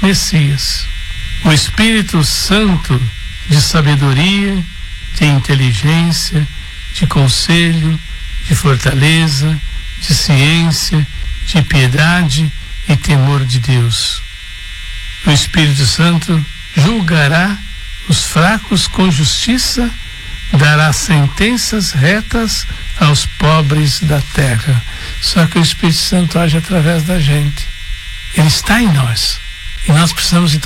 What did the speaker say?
Messias. O Espírito Santo de sabedoria, de inteligência, de conselho, de fortaleza, de ciência, de piedade e temor de Deus. O Espírito Santo julgará os fracos com justiça, dará sentenças retas aos pobres da terra. Só que o Espírito Santo age através da gente. Ele está em nós. E nós precisamos então